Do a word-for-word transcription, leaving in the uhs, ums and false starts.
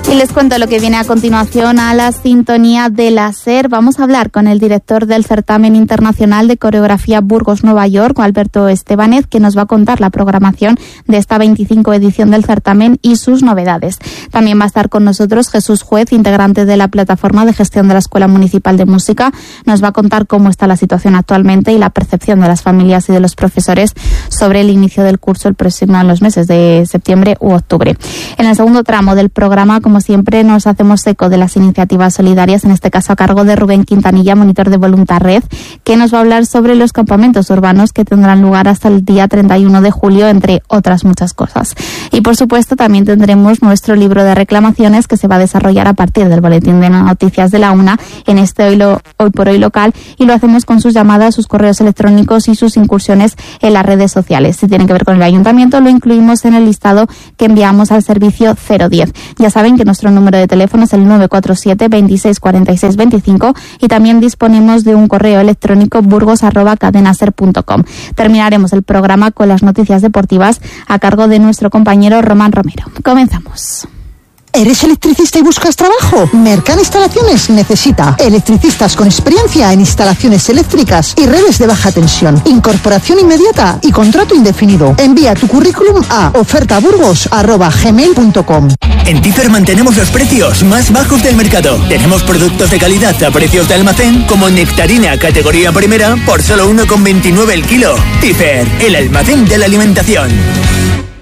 Y les cuento lo que viene a continuación a la sintonía de la SER. Vamos a hablar con el director del Certamen Internacional de Coreografía Burgos Nueva York, Alberto Estebanez, que nos va a contar la programación de esta veinticinco edición del certamen y sus novedades. También va a estar con nosotros Jesús Juez, integrante de la plataforma de gestión de la Escuela Municipal de Música. Nos va a contar cómo está la situación actualmente y la percepción de las familias y de los profesores sobre el inicio del curso el próximo en los meses de septiembre u octubre. En el segundo tramo del programa, como siempre, nos hacemos eco de las iniciativas solidarias, en este caso a cargo de Rubén Quintanilla, monitor de Voluntad Red, que nos va a hablar sobre los campamentos urbanos que tendrán lugar hasta el día treinta y uno de julio, entre otras muchas cosas. Y por supuesto también tendremos nuestro libro de reclamaciones, que se va a desarrollar a partir del boletín de noticias de la UNA en este hoy, lo, hoy por hoy local, y lo hacemos con sus llamadas, sus correos electrónicos y sus incursiones en las redes sociales. Si tienen que ver con el ayuntamiento, lo incluimos en el listado que enviamos al servicio cero diez. Ya saben que nuestro número de teléfono es el nueve cuatro siete, veintiséis cuarenta y seis veinticinco, y también disponemos de un correo electrónico burgos arroba cadenaser punto com. Terminaremos el programa con las noticias deportivas a cargo de nuestro compañero Román Romero. Comenzamos. ¿Eres electricista y buscas trabajo? Mercan Instalaciones necesita electricistas con experiencia en instalaciones eléctricas y redes de baja tensión. Incorporación inmediata y contrato indefinido. Envía tu currículum a ofertaburgos arroba gmail punto com. En Tifer mantenemos los precios más bajos del mercado. Tenemos productos de calidad a precios de almacén, como nectarina categoría primera por solo uno con veintinueve el kilo. Tifer, el almacén de la alimentación.